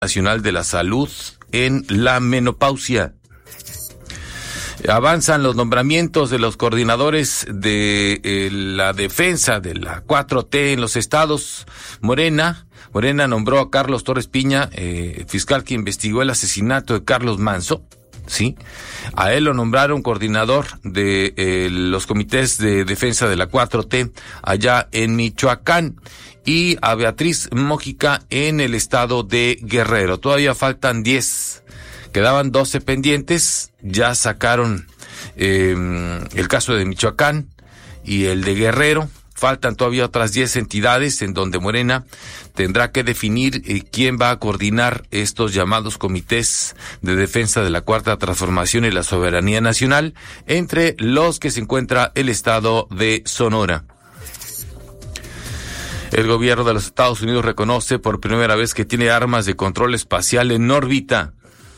Nacional de la Salud en la menopausia. Avanzan los nombramientos de los coordinadores de la defensa de la 4T en los estados. Morena nombró a Carlos Torres Piña, fiscal que investigó el asesinato de Carlos Manso. Sí, a él lo nombraron coordinador de los comités de defensa de la 4T allá en Michoacán, y a Beatriz Mójica en el estado de Guerrero. Todavía faltan 10, quedaban 12 pendientes, ya sacaron el caso de Michoacán y el de Guerrero. Faltan todavía otras 10 entidades en donde Morena tendrá que definir quién va a coordinar estos llamados comités de defensa de la Cuarta Transformación y la soberanía nacional, entre los que se encuentra el estado de Sonora. El gobierno de los Estados Unidos reconoce por primera vez que tiene armas de control espacial en órbita.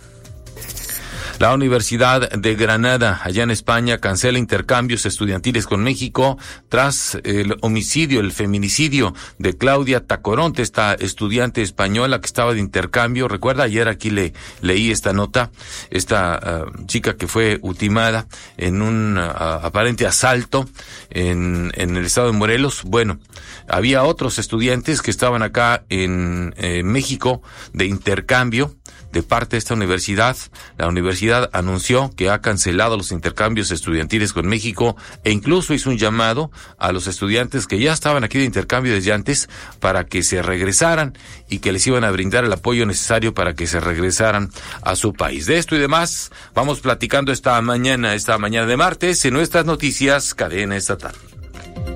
La Universidad de Granada, allá en España, cancela intercambios estudiantiles con México tras el feminicidio de Claudia Tacoronte, esta estudiante española que estaba de intercambio. Recuerda, ayer aquí leí esta nota, esta chica que fue ultimada en un aparente asalto en el estado de Morelos. Bueno, había otros estudiantes que estaban acá en México de intercambio de parte de esta universidad. La universidad anunció que ha cancelado los intercambios estudiantiles con México e incluso hizo un llamado a los estudiantes que ya estaban aquí de intercambio desde antes para que se regresaran y que les iban a brindar el apoyo necesario para que se regresaran a su país. De esto y demás vamos platicando esta mañana de martes en nuestras noticias Cadena Estatal.